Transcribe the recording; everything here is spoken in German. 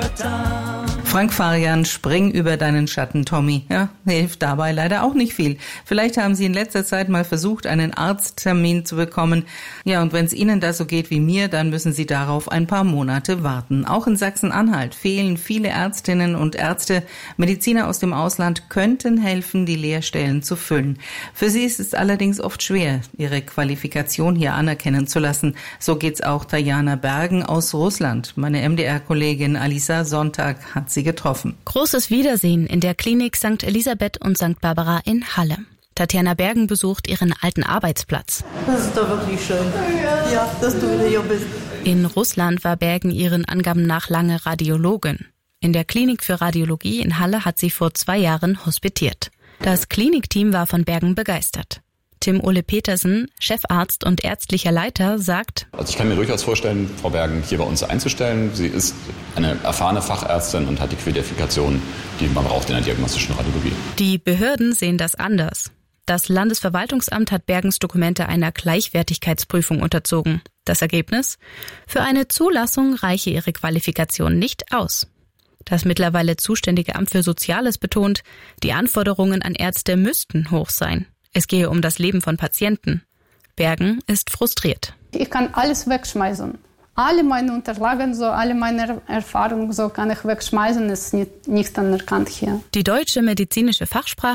vertan. Frank Farian, spring über deinen Schatten, Tommy. Ja, hilft dabei leider auch nicht viel. Vielleicht haben Sie in letzter Zeit mal versucht, einen Arzttermin zu bekommen. Ja, und wenn es Ihnen da so geht wie mir, dann müssen Sie darauf ein paar Monate warten. Auch in Sachsen-Anhalt fehlen viele Ärztinnen und Ärzte. Mediziner aus dem Ausland könnten helfen, die Lehrstellen zu füllen. Für sie ist es allerdings oft schwer, ihre Qualifikation hier anerkennen zu lassen. So geht's auch Tatjana Bergen aus Russland. Meine MDR-Kollegin Alisa Sonntag hat sie getroffen. Großes Wiedersehen in der Klinik St. Elisabeth und St. Barbara in Halle. Tatjana Bergen besucht ihren alten Arbeitsplatz. Das ist doch wirklich schön. Ja, dass du wieder hier bist. In Russland war Bergen ihren Angaben nach lange Radiologin. In der Klinik für Radiologie in Halle hat sie vor 2 Jahren hospitiert. Das Klinikteam war von Bergen begeistert. Tim-Ole Petersen, Chefarzt und ärztlicher Leiter, sagt: Also ich kann mir durchaus vorstellen, Frau Bergen hier bei uns einzustellen. Sie ist eine erfahrene Fachärztin und hat die Qualifikation, die man braucht in der diagnostischen Radiologie. Die Behörden sehen das anders. Das Landesverwaltungsamt hat Bergens Dokumente einer Gleichwertigkeitsprüfung unterzogen. Das Ergebnis? Für eine Zulassung reiche ihre Qualifikation nicht aus. Das mittlerweile zuständige Amt für Soziales betont, die Anforderungen an Ärzte müssten hoch sein. Es gehe um das Leben von Patienten. Bergen ist frustriert. Ich kann alles wegschmeißen. Alle meine Unterlagen, alle meine Erfahrungen kann ich wegschmeißen. Es ist nicht anerkannt hier. Die deutsche medizinische Fachsprache